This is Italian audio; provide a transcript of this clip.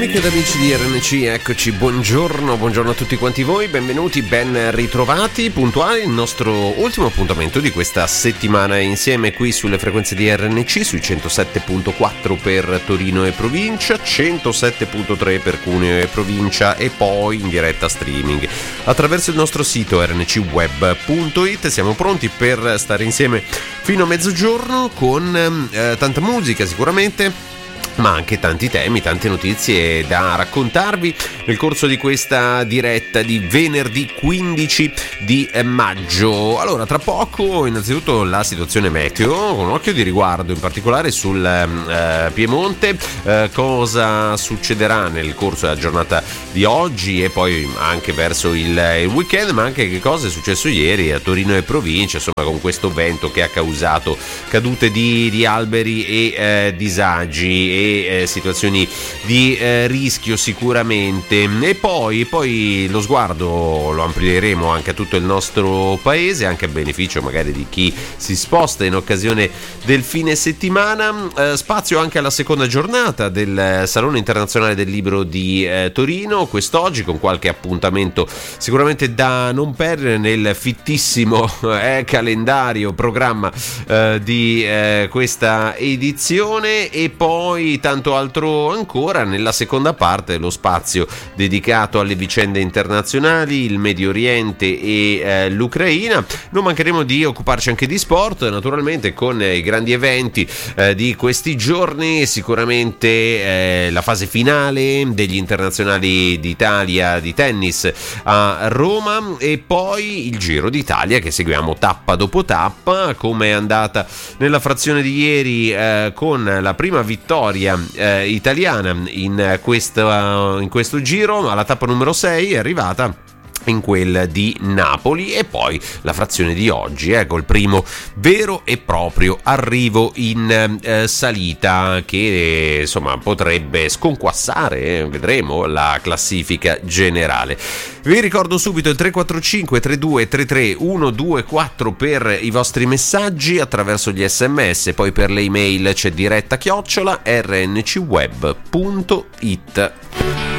amiche ed amici di RNC, eccoci, buongiorno a tutti quanti voi, benvenuti, ben ritrovati, puntuali, il nostro ultimo appuntamento di questa settimana insieme qui sulle frequenze di RNC, sui 107.4 per Torino e provincia, 107.3 per Cuneo e provincia e poi in diretta streaming attraverso il nostro sito rncweb.it. Siamo pronti per stare insieme fino a mezzogiorno con tanta musica sicuramente, ma anche tanti temi, tante notizie da raccontarvi nel corso di questa diretta di venerdì 15 di maggio. Allora, tra poco innanzitutto la situazione meteo, con occhio di riguardo in particolare sul Piemonte, cosa succederà nel corso della giornata di oggi e poi anche verso il weekend, ma anche che cosa è successo ieri a Torino e provincia, insomma, con questo vento che ha causato cadute di alberi e disagi e situazioni di rischio sicuramente. E poi lo sguardo lo amplieremo anche a tutto il nostro paese, anche a beneficio magari di chi si sposta in occasione del fine settimana. Spazio anche alla seconda giornata del Salone Internazionale del Libro di Torino quest'oggi, con qualche appuntamento sicuramente da non perdere nel fittissimo calendario, programma di questa edizione, e poi tanto altro ancora nella seconda parte, lo spazio dedicato alle vicende internazionali, il Medio Oriente e l'Ucraina. Non mancheremo di occuparci anche di sport, naturalmente, con i grandi eventi di questi giorni, sicuramente la fase finale degli internazionali d'Italia di tennis a Roma e poi il Giro d'Italia che seguiamo tappa dopo tappa. Come è andata nella frazione di ieri con la prima vittoria italiana in questo giro, alla tappa numero 6 è arrivata in quel di Napoli, e poi la frazione di oggi, col primo vero e proprio arrivo in salita che insomma potrebbe sconquassare, vedremo, la classifica generale. Vi ricordo subito il 345 3233 124 per i vostri messaggi attraverso gli SMS, poi per le email c'è diretta @ rncweb.it.